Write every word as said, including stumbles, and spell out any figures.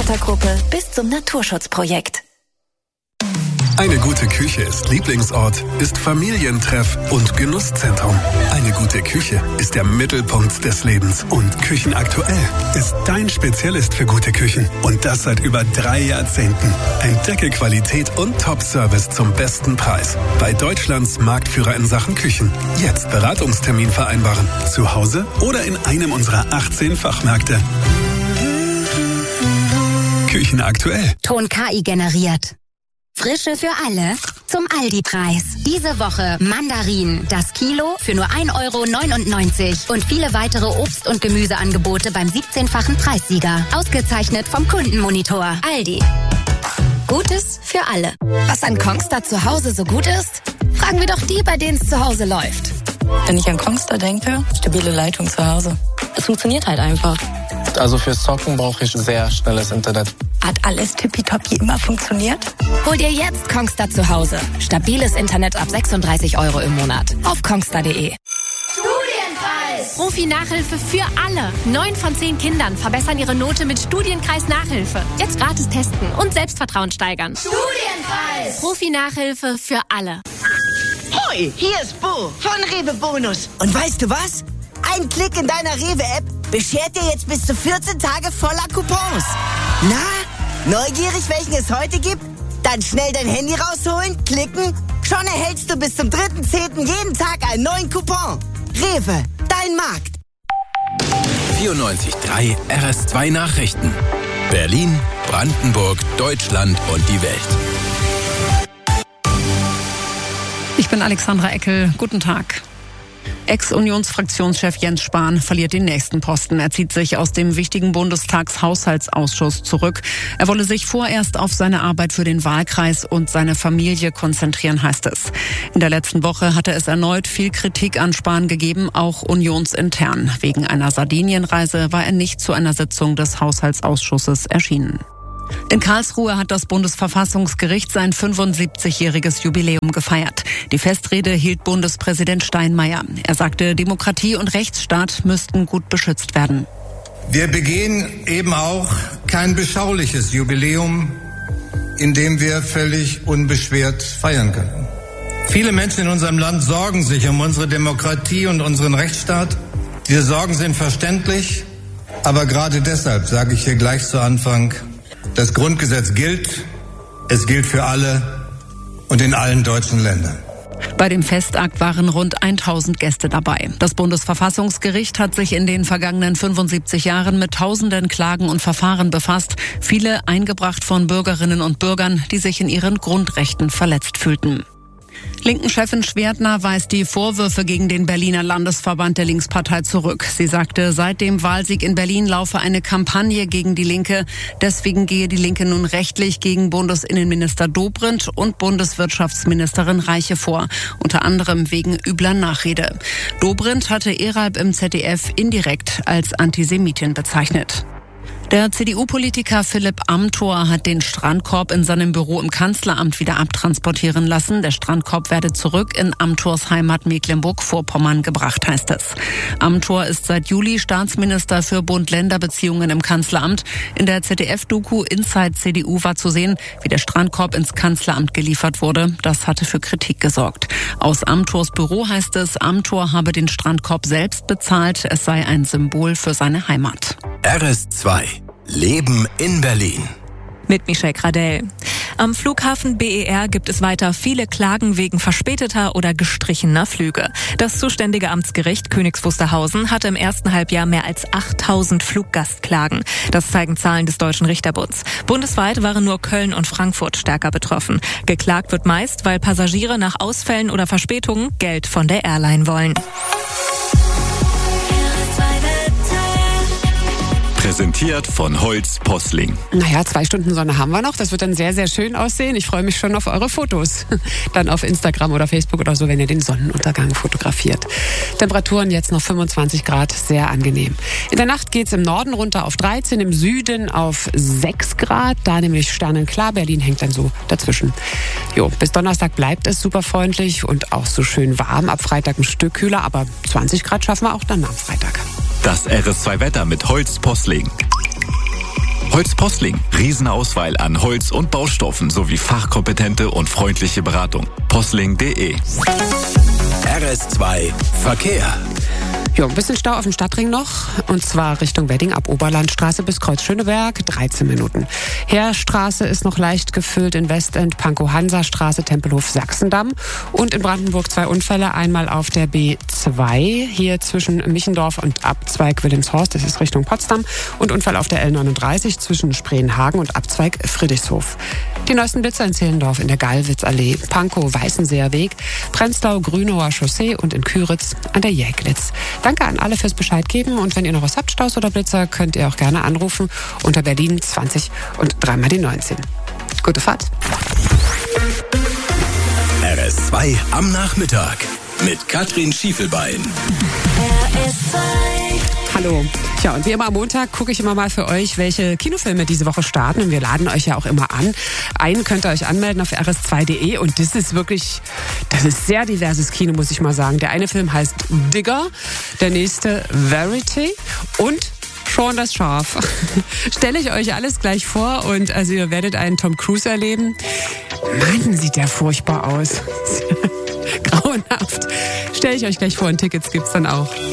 Theatergruppe bis zum Naturschutzprojekt. Eine gute Küche ist Lieblingsort, ist Familientreff und Genusszentrum. Eine gute Küche ist der Mittelpunkt des Lebens. Und Küchenaktuell ist dein Spezialist für gute Küchen. Und das seit über drei Jahrzehnten. Entdecke Qualität und Top-Service zum besten Preis. Bei Deutschlands Marktführer in Sachen Küchen. Jetzt Beratungstermin vereinbaren. Zu Hause oder in einem unserer achtzehn Fachmärkte. Küchenaktuell. Ton K I generiert. Frische für alle zum Aldi-Preis. Diese Woche Mandarinen, das Kilo für nur ein Euro neunundneunzig und viele weitere Obst- und Gemüseangebote beim siebzehnfachen Preissieger. Ausgezeichnet vom Kundenmonitor. Aldi. Gutes für alle. Was an Kongstar zu Hause so gut ist? Fragen wir doch die, bei denen es zu Hause läuft. Wenn ich an Kongstar denke, stabile Leitung zu Hause. Es funktioniert halt einfach. Also fürs Zocken brauche ich sehr schnelles Internet. Hat alles tippitoppi immer funktioniert? Hol dir jetzt Kongstar zu Hause. Stabiles Internet ab sechsunddreißig Euro im Monat. Auf kongstar punkt de. Studienpreis! Profi-Nachhilfe für alle. Neun von zehn Kindern verbessern ihre Note mit Studienkreis-Nachhilfe. Jetzt gratis testen und Selbstvertrauen steigern. Studienpreis! Profi-Nachhilfe für alle. Hoi, hier ist Bo von Rewe Bonus. Und weißt du was? Ein Klick in deiner Rewe-App beschert dir jetzt bis zu vierzehn Tage voller Coupons. Na, neugierig, welchen es heute gibt? Dann schnell dein Handy rausholen, klicken. Schon erhältst du bis zum dritten zehnten jeden Tag einen neuen Coupon. Rewe, dein Markt. vierundneunzig Komma drei R S zwei Nachrichten. Berlin, Brandenburg, Deutschland und die Welt. Ich bin Alexandra Eckel. Guten Tag. Ex-Unionsfraktionschef Jens Spahn verliert den nächsten Posten. Er zieht sich aus dem wichtigen Bundestagshaushaltsausschuss zurück. Er wolle sich vorerst auf seine Arbeit für den Wahlkreis und seine Familie konzentrieren, heißt es. In der letzten Woche hatte es erneut viel Kritik an Spahn gegeben, auch unionsintern. Wegen einer Sardinienreise war er nicht zu einer Sitzung des Haushaltsausschusses erschienen. In Karlsruhe hat das Bundesverfassungsgericht sein fünfundsiebzigjähriges Jubiläum gefeiert. Die Festrede hielt Bundespräsident Steinmeier. Er sagte, Demokratie und Rechtsstaat müssten gut beschützt werden. Wir begehen eben auch kein beschauliches Jubiläum, in dem wir völlig unbeschwert feiern können. Viele Menschen in unserem Land sorgen sich um unsere Demokratie und unseren Rechtsstaat. Diese Sorgen sind verständlich, aber gerade deshalb sage ich hier gleich zu Anfang, das Grundgesetz gilt, es gilt für alle und in allen deutschen Ländern. Bei dem Festakt waren rund tausend Gäste dabei. Das Bundesverfassungsgericht hat sich in den vergangenen fünfundsiebzig Jahren mit tausenden Klagen und Verfahren befasst, viele eingebracht von Bürgerinnen und Bürgern, die sich in ihren Grundrechten verletzt fühlten. Linken-Chefin Schwertner weist die Vorwürfe gegen den Berliner Landesverband der Linkspartei zurück. Sie sagte, seit dem Wahlsieg in Berlin laufe eine Kampagne gegen die Linke. Deswegen gehe die Linke nun rechtlich gegen Bundesinnenminister Dobrindt und Bundeswirtschaftsministerin Reiche vor. Unter anderem wegen übler Nachrede. Dobrindt hatte Eralb im Z D F indirekt als Antisemitin bezeichnet. Der C D U-Politiker Philipp Amthor hat den Strandkorb in seinem Büro im Kanzleramt wieder abtransportieren lassen. Der Strandkorb werde zurück in Amthors Heimat Mecklenburg-Vorpommern gebracht, heißt es. Amthor ist seit Juli Staatsminister für Bund-Länder-Beziehungen im Kanzleramt. In der Z D F-Doku Inside C D U war zu sehen, wie der Strandkorb ins Kanzleramt geliefert wurde. Das hatte für Kritik gesorgt. Aus Amthors Büro heißt es, Amthor habe den Strandkorb selbst bezahlt. Es sei ein Symbol für seine Heimat. R S zwei. Leben in Berlin. Mit Michelle Gradell. Am Flughafen B E R gibt es weiter viele Klagen wegen verspäteter oder gestrichener Flüge. Das zuständige Amtsgericht Königs Wusterhausen hatte im ersten Halbjahr mehr als achttausend Fluggastklagen. Das zeigen Zahlen des Deutschen Richterbunds. Bundesweit waren nur Köln und Frankfurt stärker betroffen. Geklagt wird meist, weil Passagiere nach Ausfällen oder Verspätungen Geld von der Airline wollen. Präsentiert von Holz Posling. Naja, zwei Stunden Sonne haben wir noch. Das wird dann sehr, sehr schön aussehen. Ich freue mich schon auf eure Fotos. Dann auf Instagram oder Facebook oder so, wenn ihr den Sonnenuntergang fotografiert. Temperaturen jetzt noch fünfundzwanzig Grad, sehr angenehm. In der Nacht geht's im Norden runter auf dreizehn, im Süden auf sechs Grad. Da nämlich sternenklar. Berlin hängt dann so dazwischen. Jo, bis Donnerstag bleibt es super freundlich und auch so schön warm. Ab Freitag ein Stück kühler, aber zwanzig Grad schaffen wir auch dann am Freitag. Das R S zwei Wetter mit Holz Posling. Holz Posling. Riesenauswahl an Holz- und Baustoffen sowie fachkompetente und freundliche Beratung. posling punkt de. R S zwei Verkehr. Ja, ein bisschen Stau auf dem Stadtring noch, und zwar Richtung Wedding ab Oberlandstraße bis Kreuz Schöneberg, dreizehn Minuten. Heerstraße ist noch leicht gefüllt in Westend, Pankow-Hansa-Straße, Tempelhof, Sachsendamm. Und in Brandenburg zwei Unfälle, einmal auf der B zwei, hier zwischen Michendorf und Abzweig Wilhelmshorst, das ist Richtung Potsdam. Und Unfall auf der L neununddreißig zwischen Spreenhagen und Abzweig Friedrichshof. Die neuesten Blitzer in Zehlendorf in der Gallwitzallee, Pankow, Weißenseer Weg, Prenzlau, Grünauer Chaussee und in Küritz an der Jäglitz. Danke an alle fürs Bescheid geben, und wenn ihr noch was habt, Staus oder Blitzer, könnt ihr auch gerne anrufen unter Berlin zwanzig und dreimal die neunzehn. Gute Fahrt. R S zwei am Nachmittag mit Katrin Schiefelbein. R S zwei. Hallo. Ja, und wie immer am Montag gucke ich immer mal für euch, welche Kinofilme diese Woche starten. Und wir laden euch ja auch immer an. Einen könnt ihr euch anmelden auf r s zwei punkt de. Und das ist wirklich, das ist sehr diverses Kino, muss ich mal sagen. Der eine Film heißt Digger, der nächste Verity und Shaun das Schaf. Stelle ich euch alles gleich vor, und also ihr werdet einen Tom Cruise erleben. Mann, sieht der furchtbar aus. Grauenhaft. Stelle ich euch gleich vor, und Tickets gibt's dann auch.